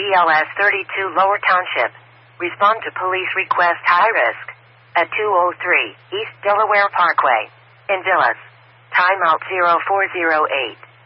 BLS 32 Lower Township. Respond to police request high risk at 203 East Delaware Parkway in Villas. Timeout 0408.